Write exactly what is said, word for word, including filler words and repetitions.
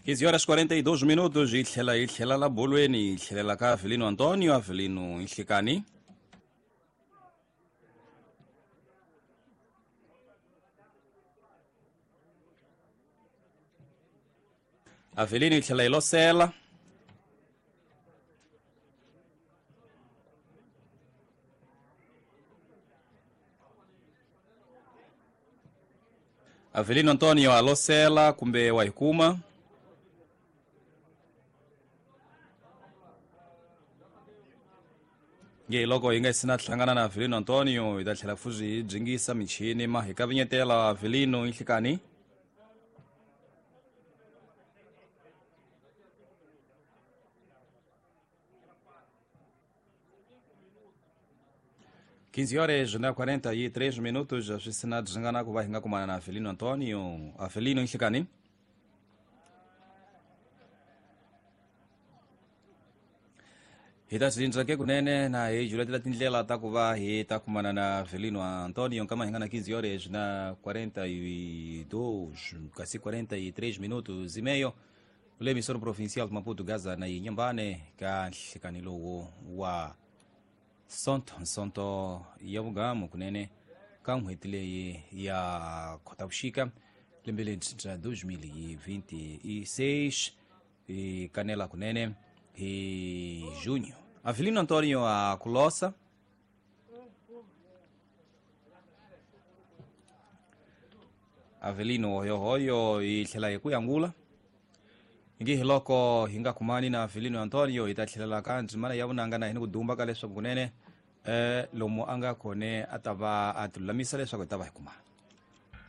quinze horas quarenta e dois minutos, itlhela itlhela la bolweni, itlhelela ka Avelino Antônio, Avelino Nhlikani. Avelino itlhela ilosela. Avelino Antônio alosela kumbe waikuma. Nge loko inga sina hlangana na Avelino Antônio idathlela futhi jingisa michini mahikavinyetela Avelino Nhlikani. quinze horas na quarenta e três minutos, a gente desengana com vai com na Avelino Antônio, Avelino Nhlikani. Hita sinza ke kunene na e jula tila tindlela ta kuva hita kumana na Avelino Antônio kama hingana quinze horas na quarenta e dois, quase quarenta e três minutos e meio. O emissor provincial de Maputo Gaza na Inhambane ka Nhlikani logo wa Sonto, sonto ya mugamu kunene kamu hitile ya Kotaushika lembele de dois mil e vinte e seis e Canela kunene e junho. Avelino Antônio a Kulosa. Avelino hoyo hoyo e tlela ya kuyangula. Ingi hiloko hinga kumani na Avelino Antônio itathilela kanji mara yabunanga na hini kudumba ka leswaku kunene eh lomu anga kone atava atulamisa leswaku itava hikuma.